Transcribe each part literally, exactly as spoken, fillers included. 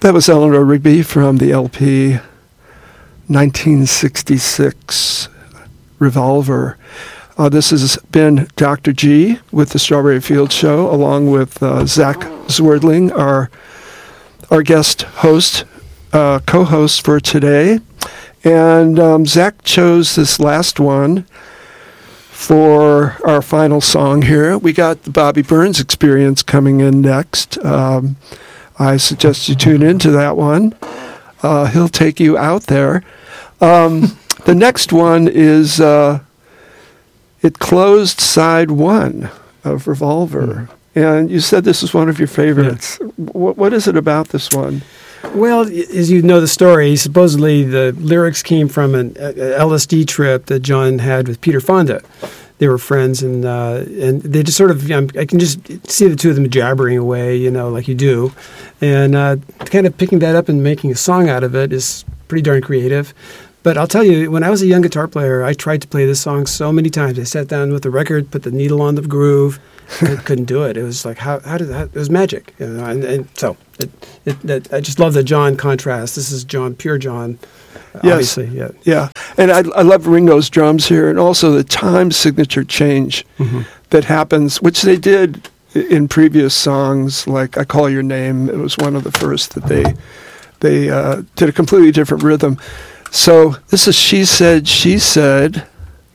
That was Eleanor Rigby from the L P nineteen sixty-six Revolver. Uh, this has been Doctor G with the Strawberry Fields Show, along with uh, Zach Zwerdling, our our guest host, uh, co-host for today. And um, Zach chose this last one for our final song here. We got the Bobby Burns Experience coming in next. Um, I suggest you tune into that one. Uh, he'll take you out there. Um, the next one is uh, It Closed Side One of Revolver. Mm. And you said this is one of your favorites. Yeah. W- what is it about this one? Well, as you know the story, supposedly the lyrics came from an a L S D trip that John had with Peter Fonda. They were friends, and uh, and they just sort of, um, I can just see the two of them jabbering away, you know, like you do. And uh, kind of picking that up and making a song out of it is pretty darn creative. But I'll tell you, when I was a young guitar player, I tried to play this song so many times. I sat down with the record, put the needle on the groove, I couldn't do it. It was like, how how did that? It was magic, you know. And, and so, it, it, it, I just love the John contrast. This is John, pure John. Yes. Obviously, yeah. Yeah. And I, I love Ringo's drums here, and also the time signature change mm-hmm. that happens, which they did in previous songs, like I Call Your Name. It was one of the first that they they uh, did a completely different rhythm. So this is She Said, She Said,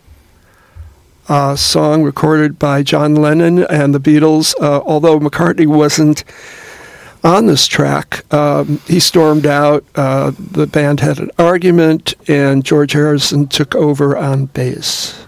a song recorded by John Lennon and the Beatles. Uh, although McCartney wasn't on this track, um, he stormed out. Uh, the band had an argument, and George Harrison took over on bass.